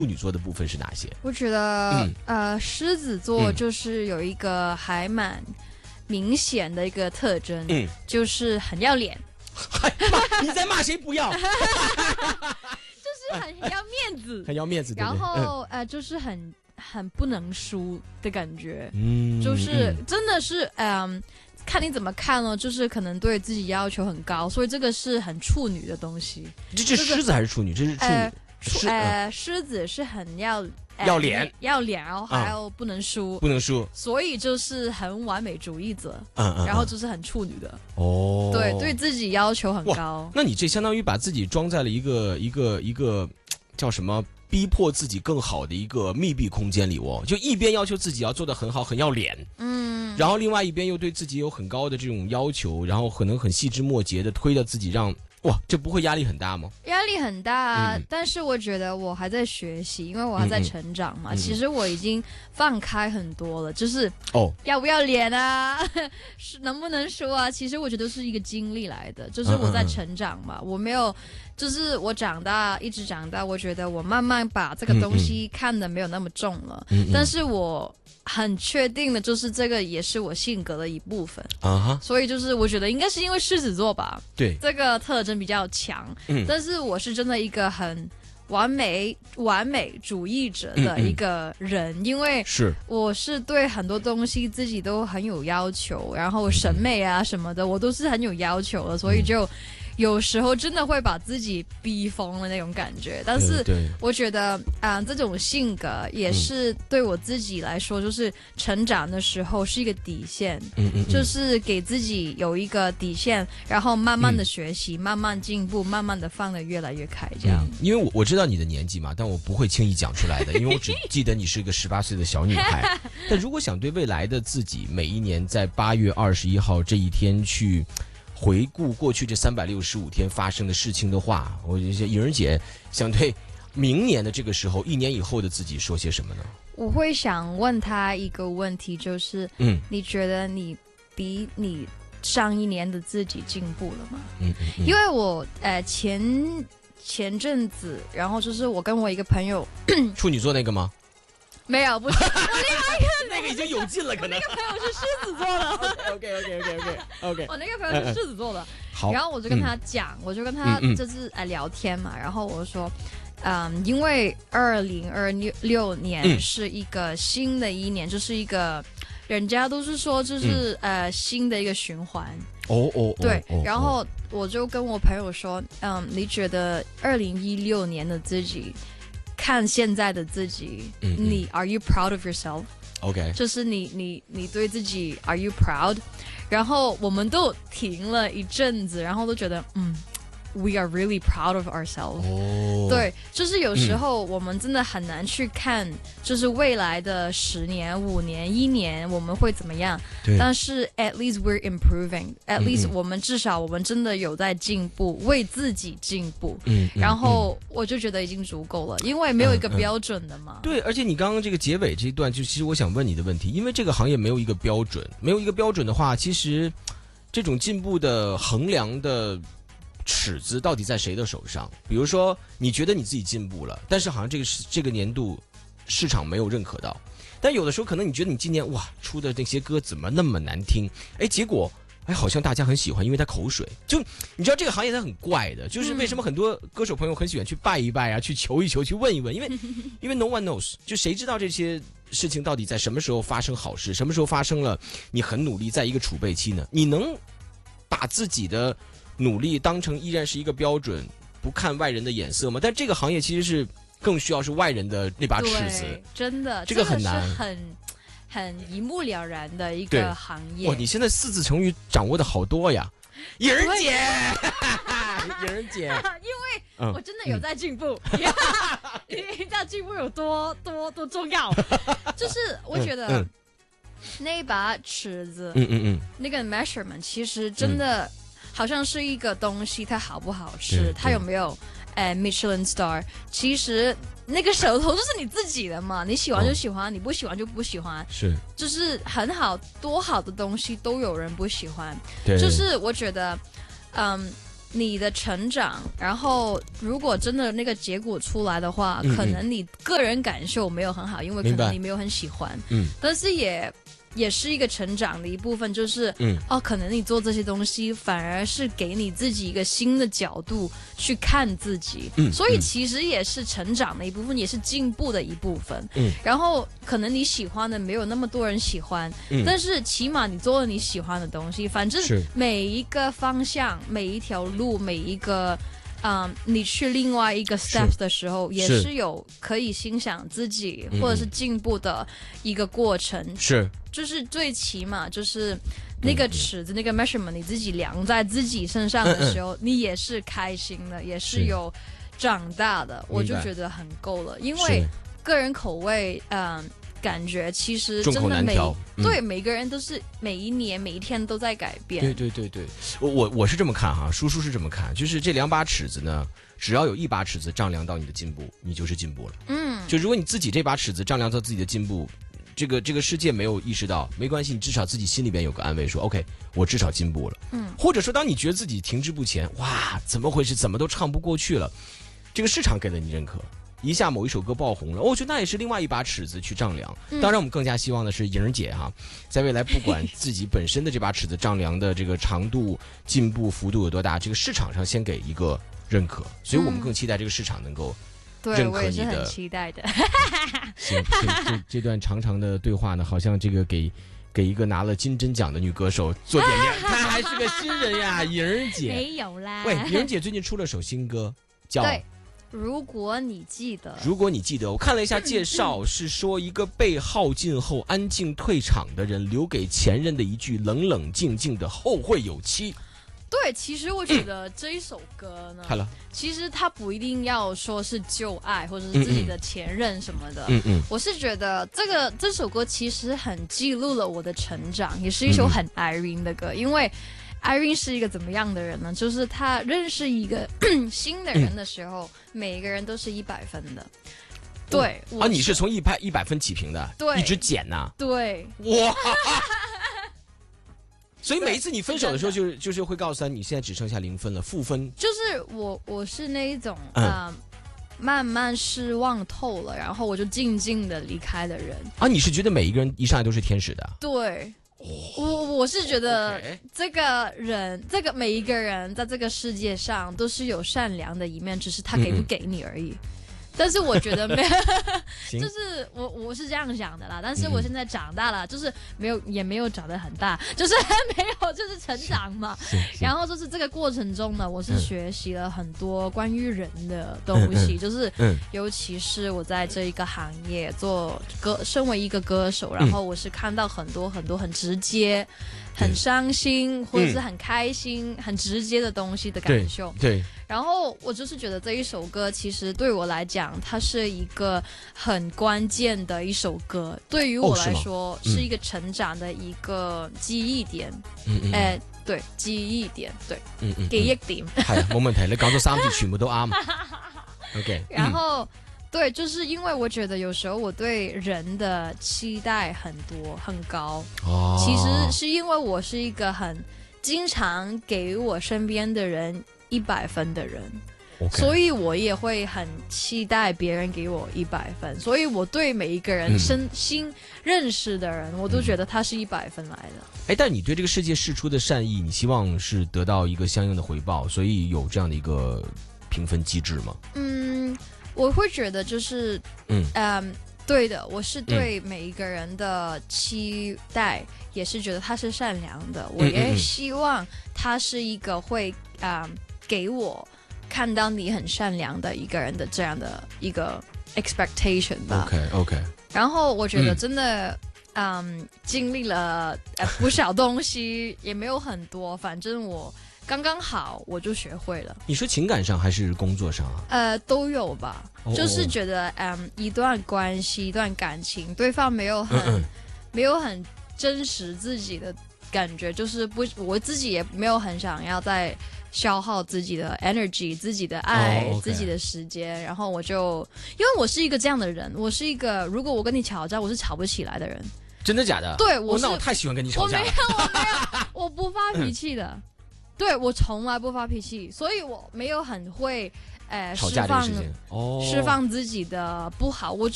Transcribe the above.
处女座的部分是哪些？ 我觉得狮子座就是有一个还蛮明显的一个特征，就是很要脸。 你在骂谁不要？ 就是很要面子， 很要面子，对然后就是很不能输的感觉，就是真的是看你怎么看呢？就是可能对自己要求很高，所以这个是很处女的东西。 这狮子还是处女？这是处女。 狮子是很要脸， 然后还要不能输，所以就是很完美主义者，然后就是很处女的哦，对自己要求很高。 那你这相当于把自己装在了一个叫什么？逼迫自己更好的一个密闭空间里哦，就一边要求自己要做得很好，很要脸，然后另外一边又对自己有很高的这种要求，然后可能很细枝末节的推着自己让。哇，这不会压力很大吗？ 压力很大，但是我觉得我还在学习，因为我还在成长嘛。其实我已经放开很多了，就是要不要脸啊，能不能说啊？其实我觉得是一个经历来的，就是我在成长嘛，我没有，就是我一直长大，我觉得我慢慢把这个东西看得没有那么重了，但是我很确定的就是这个也是我性格的一部分所以就是我觉得应该是因为狮子座吧， 对这个特征比较强，但是我是真的一个很完美主义者的一个人，因为我是对很多东西自己都很有要求，然后审美啊什么的我都是很有要求的，所以就有时候真的会把自己逼疯了那种感觉，但是我觉得这种性格也是对我自己来说，就是成长的时候是一个底线，就是给自己有一个底线，然后慢慢的学习，慢慢进步，慢慢的放得越来越开这样。 因为我知道你的年纪嘛，但我不会轻易讲出来的，因为我只记得你是个18岁的小女孩。但如果想对未来的自己，每一年在8月21号这一天去回顾过去这365天发生的事情的话，我颖人姐想对明年的这个时候1年以后的自己说些什么呢？ 我会想问他一个问题，就是你觉得你比你上一年的自己进步了吗？因为我前阵子，然后就是我跟我一个朋友处女座那个吗？ 没有，不是，我另外一个那个已经有劲了，可能。 我那个朋友是狮子座的。 OK。 我那个朋友是狮子座的。好。然后我就跟他讲，我就跟他就是聊天嘛，然后我说，因为2026年是一个新的一年，就是一个人家都是说就是新的一个循环。对。然后我就跟我朋友说，你觉得2016年的自己？看现在的自己，你 Are you proud of yourself？ OK， 就是你对自己 Are you proud？ 然后我们都停了一阵子，然后都觉得We are really proud of ourselves。对，就是有时候我们真的很难去看，就是未来的10年、5年、1年我们会怎么样。但是 at least we're improving，at least 我们至少我们真的有在进步，为自己进步。然后我就觉得已经足够了，因为没有一个标准的嘛。 对，而且你刚刚这个结尾这一段，就其实我想问你的问题，因为这个行业没有一个标准，没有一个标准的话，其实这种进步的衡量的尺子到底在谁的手上？比如说你觉得你自己进步了，但是好像这个年度市场没有认可到，但有的时候可能你觉得你今年出的那些歌怎么那么难听，结果好像大家很喜欢，因为他口水。就你知道这个行业它很怪的，就是为什么很多歌手朋友很喜欢去拜一拜啊，去求一求，去问一问，因为 no one knows， 就谁知道这些事情到底在什么时候发生好事，什么时候发生了你很努力在一个储备期呢？你能把自己的努力当成依然是一个标准，不看外人的眼色吗？但这个行业其实是更需要是外人的那把尺子， 真的， 这个很难， 很一目了然的一个行业。 你现在4字成语掌握的好多呀，颖人姐，颖人姐， 因为我真的有在进步，你知道进步有多重要，就是我觉得那一把尺子，那个 measurement 其实真的好像是一个东西，它好不好吃，它有没有Michelin star， 其实那个舌头就是你自己的嘛，你喜欢就喜欢，你不喜欢就不喜欢， 是， 就是很好多好的东西都有人不喜欢， 对， 就是我觉得你的成长，然后如果真的那个结果出来的话，可能你个人感受没有很好，因为可能你没有很喜欢，但是也是一个成长的一部分，就是可能你做这些东西反而是给你自己一个新的角度去看自己，所以其实也是成长的一部分，也是进步的一部分。然后可能你喜欢的没有那么多人喜欢，但是起码你做了你喜欢的东西，反正每一个方向、每一条路、每一个你去另外一个 step 的时候，也是有可以欣赏自己或者是进步的一个过程。 是， 就是最起码就是那个尺子、那个 measurement， 你自己量在自己身上的时候，你也是开心的，也是有长大的，我就觉得很够了。因为个人口味，感觉其实真的每个人都是每一年每一天都在改变。 对，我是这么看哈，叔叔是这么看，就是这2把尺子呢，只要有1把尺子丈量到你的进步，你就是进步了。就如果你自己这把尺子丈量到自己的进步，这个世界没有意识到，没关系，你至少自己心里边有个安慰，说 OK， 我至少进步了。或者说当你觉得自己停滞不前，哇，怎么回事，怎么都唱不过去了，这个市场给了你认可。一下某一首歌爆红了，我觉得那也是另外1把尺子去丈量。当然我们更加希望的是莹儿姐哈，在未来不管自己本身的这把尺子丈量的这个长度进步幅度有多大，这个市场上先给一个认可，所以我们更期待这个市场能够认可你的。 对，我也是很期待的。 行，这段长长的对话呢，好像这个给一个拿了金针奖的女歌手做点面，她还是个新人呀，莹儿姐。 没有啦。 喂，莹儿姐最近出了首新歌，叫如果你记得， 我看了一下介绍，是说一个被耗尽后安静退场的人留给前任的一句冷冷静静的后会有期。 对，其实我觉得这一首歌呢，其实它不一定要说是旧爱或者是自己的前任什么的。我是觉得这首歌其实很记录了我的成长，也是一首很 Irene 的歌，因为Irene 是一个怎么样的人呢？就是他认识一个新的人的时候，每一个人都是100分的。对你是从100分起评的， 对， 一直减呐。 对， 哇！所以每一次你分手的时候，就是会告诉他，你现在只剩下0分了，负分。 就是我是那一种慢慢失望透了，然后我就静静的离开的人。 你是觉得每一个人一上来都是天使的？ 对。我是觉得这个人，每一个人在这个世界上都是有善良的一面，只是他给不给你而已。但是我觉得没有，就是我是这样想的啦。但是我现在长大了，就是也没有长得很大，就是没有，就是成长嘛。然后就是这个过程中呢，我是学习了很多关于人的东西，就是尤其是我在这一个行业身为一个歌手，然后我是看到很多很多很直接、很伤心或者是很开心、很直接的东西的感受。 对。 然后我就是觉得这一首歌其实对我来讲，它是一个很关键的一首歌，对于我来说是一个成長的一個記憶點。對，記憶點，對，記憶點。 係冇問題，你講咗3字全部都啱。OK。 然後對，就是因為我覺得有時候我對人的期待很多很高，其實是因為我是一個很經常給我身邊的人100分的人，所以我也会很期待别人给我100分，所以我对每一个人新认识的人，我都觉得他是100分来的。 但你对这个世界释出的善意，你希望是得到一个相应的回报，所以有这样的一个评分机制吗？ 我会觉得就是对的，我是对每一个人的期待，也是觉得他是善良的，我也希望他是一个会给我看到你很善良的一个人的这样的一个 expectation 吧。 OK。 然后我觉得真的，经历了不少东西，也没有很多，反正我刚刚好，我就学会了。 你说情感上还是工作上啊？ 都有吧。就是觉得，一段关系、一段感情，对方没有很真实自己的感觉，就是我自己也没有很想要再消耗自己的 energy、自己的爱、自己的时间，然后我就因为我是一个这样的人，我是一个如果我跟你吵架，我是吵不起来的人。 真的假的？ 对， 那我太喜欢跟你吵架了。 我没有，我不发脾气的。 对，我从来不发脾气，所以我没有很会吵架这个事情释放自己的不好。我